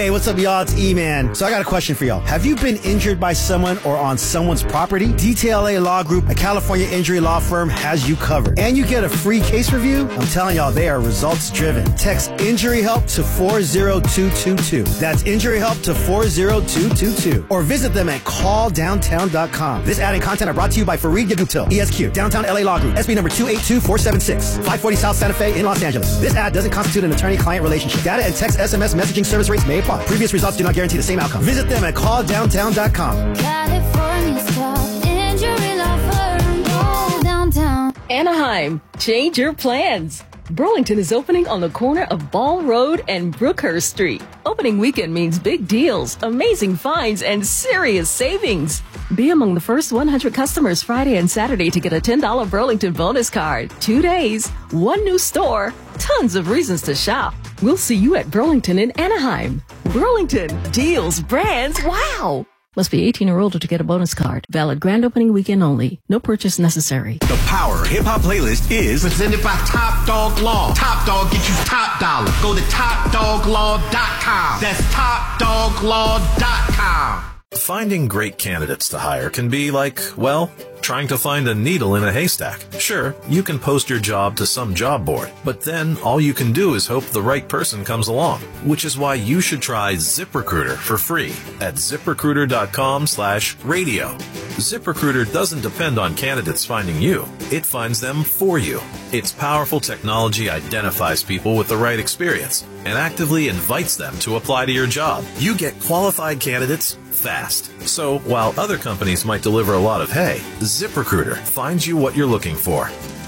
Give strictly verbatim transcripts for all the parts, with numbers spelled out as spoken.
Hey, what's up, y'all? It's E-Man. So I got a question for y'all. Have you been injured by someone or on someone's property? D T L A Law Group, a California injury law firm, has you covered. And you get a free case review? I'm telling y'all, they are results-driven. Text Injury Help to four zero two two two. That's Injury Help to four zero two two two. Or visit them at call downtown dot com. This ad and content are brought to you by Fareed Yagutil, E S Q, Downtown L A Law Group, S B number two eight two four seven six, five forty South Santa Fe in Los Angeles. This ad doesn't constitute an attorney-client relationship. Data and text S M S messaging service rates may apply. Previous results do not guarantee the same outcome. Visit them at call downtown dot com. California's top injury law firm. Call downtown. Anaheim, change your plans. Burlington is opening on the corner of Ball Road and Brookhurst Street. Opening weekend means big deals, amazing finds, and serious savings. Be among the first one hundred customers Friday and Saturday to get a ten dollars Burlington bonus card. Two days, one new store, tons of reasons to shop. We'll see you at Burlington in Anaheim. Burlington, deals, brands, wow! Must be eighteen or older to get a bonus card. Valid grand opening weekend only. No purchase necessary. The Power Hip Hop Playlist is presented by Top Dog Law. Top Dog get you top dollar. Go to top dog law dot com. That's top dog law dot com. Finding great candidates to hire can be like, well, trying to find a needle in a haystack. Sure, you can post your job to some job board, but then all you can do is hope the right person comes along, which is why you should try ZipRecruiter for free at ziprecruiter dot com slash radio. ZipRecruiter doesn't depend on candidates finding you. It finds them for you. Its powerful technology identifies people with the right experience and actively invites them to apply to your job. You get qualified candidates fast. So while other companies might deliver a lot of hay, ZipRecruiter finds you what you're looking for.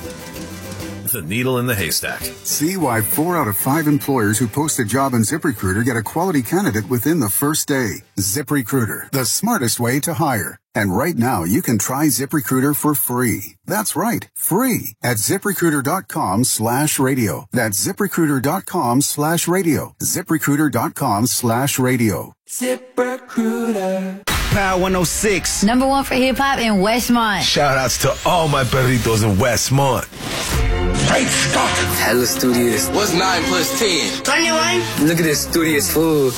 The needle in the haystack. See why four out of five employers who post a job on ZipRecruiter get a quality candidate within the first day. ZipRecruiter, the smartest way to hire. And right now, you can try ZipRecruiter for free. That's right, free at ziprecruiter dot com slash radio. That's ziprecruiter dot com slash radio. ziprecruiter dot com slash radio. ZipRecruiter. Power one oh six. Number one for hip-hop in Westmont. Shout outs to all my perritos in Westmont. Great Scott. Hella studious. What's nine plus ten? twenty-one. Look at this studious food.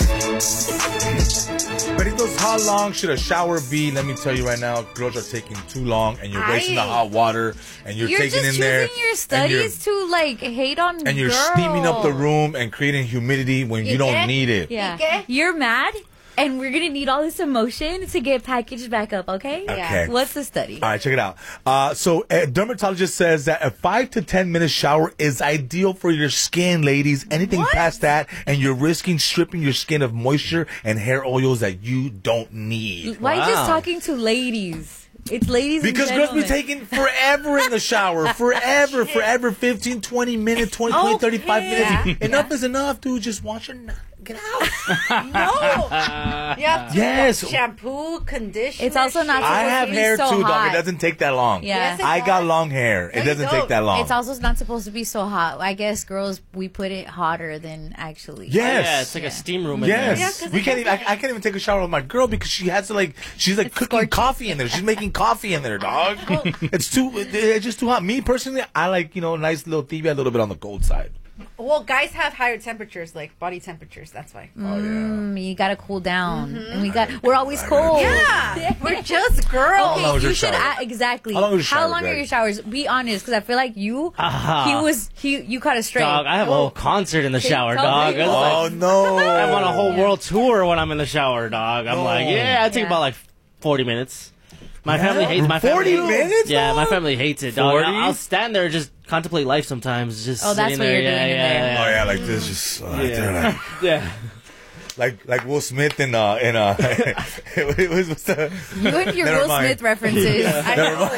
Perritos, how long should a shower be? Let me tell you right now, girls are taking too long, and you're I, wasting the hot water, and you're, you're taking just in there. You're choosing your studies to like hate on and you're girls. steaming up the room and creating humidity when you, you don't need it. Yeah, you're mad. And we're going to need all this emotion to get packaged back up, okay? Okay. Yeah. What's the study? All right, check it out. Uh, so a dermatologist says that a five to ten minute shower is ideal for your skin, ladies. Anything what? past that, and you're risking stripping your skin of moisture and hair oils that you don't need. Why wow. just talking to ladies? It's ladies Because and girls be gentlemen. taking forever in the shower. Forever, forever. fifteen, twenty minutes, twenty, twenty, Okay. thirty-five minutes. Yeah. Enough Yeah. is enough, dude. Just wash your nut. Get out. No. You have to Yes. shampoo, conditioner. It's also not supposed I have to be hair so too, hot. dog. It doesn't take that long. Yeah. Yes, it I got does. long hair. No, It you doesn't don't. take that long. It's also not supposed to be so hot. I guess girls, we put it hotter than actually. Yes. Yeah, it's like a steam room in Yes. there. Yeah, 'cause we it can't gets even, I, I can't even take a shower with my girl because she has to like, she's like cooking coffee in there. She's making coffee in there, dog. It's too, it's just too hot. Me personally, I like, you know, nice little tibia, a little bit on the cold side. Well, guys have higher temperatures, like body temperatures. That's why. Oh, Mm, you gotta cool down, and we got. We're always cold. Yeah, we're just girls. How long was you your should shower? a- exactly. How long was your How shower, long are Greg? your showers? Be honest, because I feel like you. Ah. He was he. You caught a straight. Dog, I have a whole concert in the Can you shower, tell dog. me? It's Oh, like- no. I'm on a whole world tour when I'm in the shower, dog. I'm No. like, yeah, I take Yeah. about like forty minutes. My Yeah? family hates my family. forty minutes, Yeah, dog? my family hates it, dog. forty? I'll, I'll stand there and just contemplate life sometimes. Just Oh, that's sitting what there. you're yeah, doing in yeah, there. yeah, Oh, yeah, like this, just uh, right there, Yeah. like, yeah. like, like Will Smith in, uh, in, uh, it was, what's the, You and your Never Will mind. Smith references. I Never know. mind.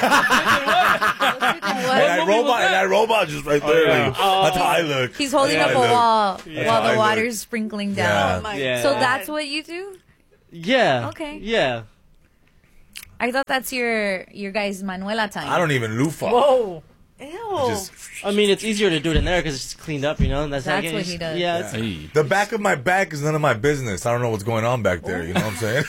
and that robot, and that robot just right there, yeah. like, Oh. that's how I look. He's holding That's up how a I look. wall That's while how I the look. water's sprinkling Yeah. down. Oh my Yeah. So God. that's what you do? Yeah. Okay. Yeah. I thought that's your your guys' Manuela time. I don't even loofah. Whoa. Ew. Just, I mean, it's easier to do it in there because it's just cleaned up, you know. And that's That's how what he does. Yeah. It's, Hey. the back of my back is none of my business. I don't know what's going on back there. You know what I'm saying?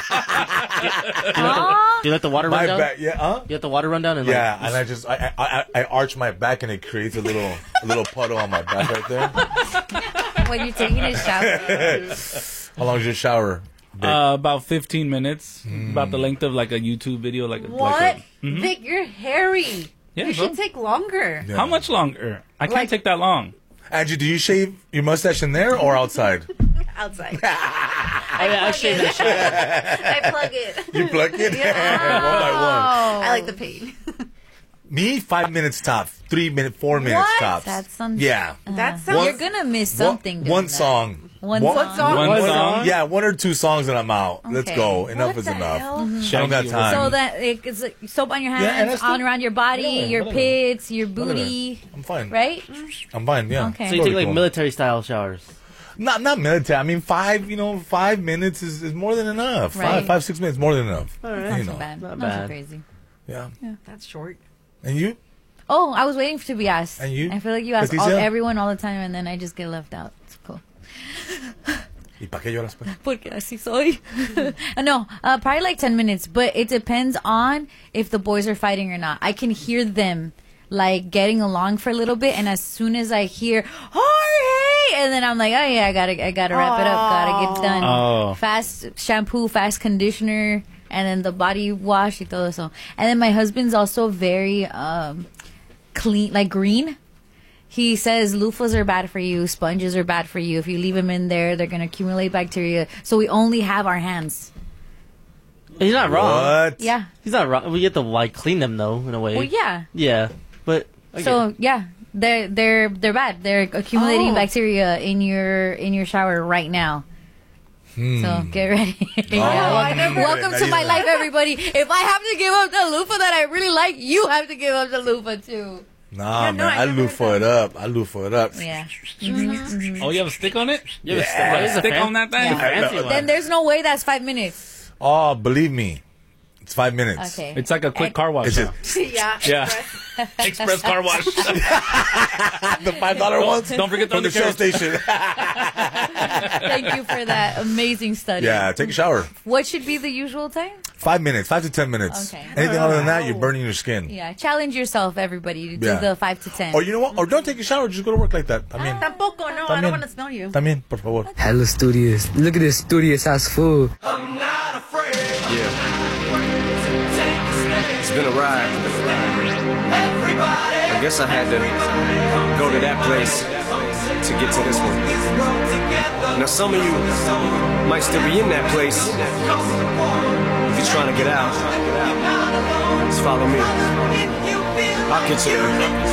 Aw. do you let the water my run down? back, yeah, huh? You let the water run down and Yeah, like, and I just I, I I I arch my back and it creates a little a little puddle on my back right there. When you're taking a shower. How long is your shower? Vic? Uh, about fifteen minutes. Mm. About the length of like a YouTube video. Like a, what? Like a, mm-hmm. Vic, you're hairy. Yeah, you bro. should take longer. Yeah. How much longer? I can't like, take that long. Angie, do you shave your mustache in there or outside? Outside. I, I, I shave that shit. I plug it. You plug it? Yeah. One by one. I like the pain. Me, five minutes top. Three minutes, four minutes what? tops. That's something. Yeah. Uh, That's one, You're gonna miss something. One, one song. One, one song. One, one song. Yeah, one or two songs and I'm out. Okay. Let's go. Enough what is the enough. Mm-hmm. I don't got time. So that it's like soap on your hands, Yeah, on around your body, whatever, your whatever. pits, your booty. Whatever. I'm fine. Right? I'm fine. Yeah. Okay. So you take like military style showers. Not not military. I mean, five. You know, five minutes is, is more than enough. Right. Five, five, six minutes more than enough. All right. You Not know. so bad. Not Not bad. so crazy. Yeah. Yeah. That's short. And you? Oh, I was waiting to be asked. And you? I feel like you ask all, Leticia? everyone all the time, and then I just get left out. It's cool. ¿Y para qué lloras, pues? Porque así soy. No, uh, probably like ten minutes, but it depends on if the boys are fighting or not. I can hear them like getting along for a little bit, and as soon as I hear Jorge, and then I'm like, oh yeah, I gotta, I gotta wrap it up, gotta get done. Oh. Fast shampoo, fast conditioner, and then the body wash y todo eso. And then my husband's also very um, clean, like green. He says loofahs are bad for you, sponges are bad for you. If you leave them in there, they're going to accumulate bacteria. So we only have our hands. He's not wrong. What? Yeah. He's not wrong. We get to like clean them though, in a way. Well, yeah. Yeah, but I So get it. yeah, they're they're they're bad. They're accumulating Oh. bacteria in your in your shower right now. So get ready. Oh, I never- Welcome Not to my even- life, everybody. If I have to give up the loofah that I really like, you have to give up the loofah too. Nah, Yeah, man. no, I I never loofah it up. I loofah it up. Yeah. Oh, you have a stick on it? You have a You have a stick, stick fan- on that thing? Yeah. fancy know. one. Then there's no way that's five minutes. Oh, believe me. It's five minutes. Okay. It's like a quick car wash. It's huh? just Yeah. Yeah. Express. Express car wash. the five dollar ones. Don't forget the from the Shell undercarriage. station. Thank you for that amazing study. Yeah, take a shower. What should be the usual time? Five minutes, five to ten minutes. Okay. Anything other than that, you're burning your skin. Yeah, challenge yourself, everybody, to do Yeah. the five to ten. Or you know what? Or don't take a shower. Just go to work like that. I mean, Tampoco, no. I También. don't want to smell you. también, por favor. Hella studious. Look at this studious ass food. Yeah. It's been a ride. I guess I had to go to that place to get to this one. Now some of you might still be in that place. If you're trying to get out, just follow me. I'll get you there.